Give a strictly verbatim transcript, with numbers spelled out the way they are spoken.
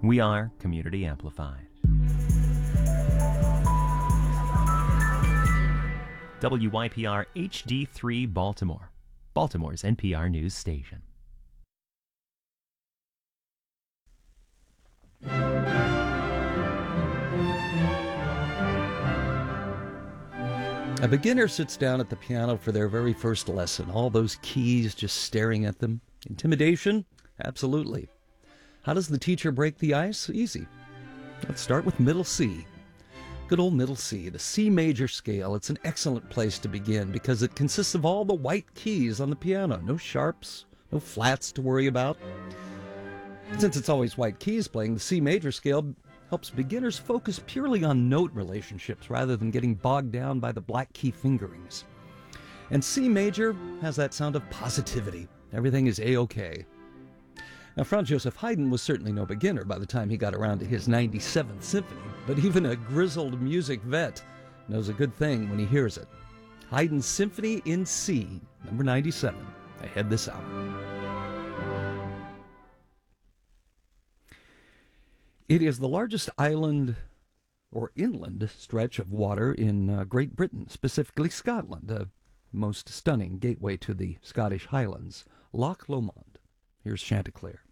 We are Community Amplified. W Y P R H D three Baltimore, Baltimore's N P R News station. A beginner sits down at the piano for their very first lesson, all those keys just staring at them. Intimidation? Absolutely. How does the teacher break the ice? Easy. Let's start with middle C. Good old middle C, the C major scale. It's an excellent place to begin because it consists of all the white keys on the piano. No sharps, no flats to worry about. Since it's always white keys playing, the C major scale helps beginners focus purely on note relationships rather than getting bogged down by the black key fingerings. And C major has that sound of positivity. Everything is A-OK. Now, Franz Joseph Haydn was certainly no beginner by the time he got around to his ninety-seventh symphony, but even a grizzled music vet knows a good thing when he hears it. Haydn's Symphony in C, number ninety-seven, ahead this hour. It is the largest island or inland stretch of water in uh, Great Britain, specifically Scotland, the most stunning gateway to the Scottish Highlands, Loch Lomond. Here's Chanticleer.